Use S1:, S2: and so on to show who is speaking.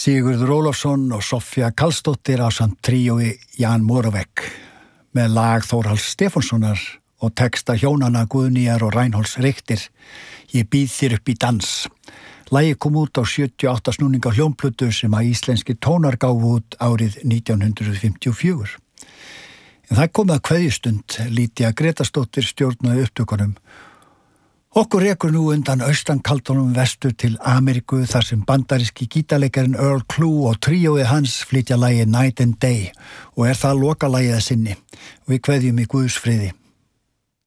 S1: Sigurður Ólafsson og Soffía Karlsdóttir ásamt tríói Jan Moravec með lag Þórhalls Stefánssonar og texta hjónanna Guðnýjar og Reinholds Richter, Ég býð þér upp í dans. Lagið kom út á 78 snúninga hljómplötu sem að íslenski tónar gáfu út árið 1954. En það kom að kveðjustund, Lýdía Grétarsdóttir stjórnaði upptökunum. Okkur rekur nú undan austankaldunum vestur til Ameríku þar sem bandaríski gítarleikarinn Earl Klugh og tríóið hans flytja lagið Night and Day og það lokalagið að sinni. Við kveðjum í Guðs friði.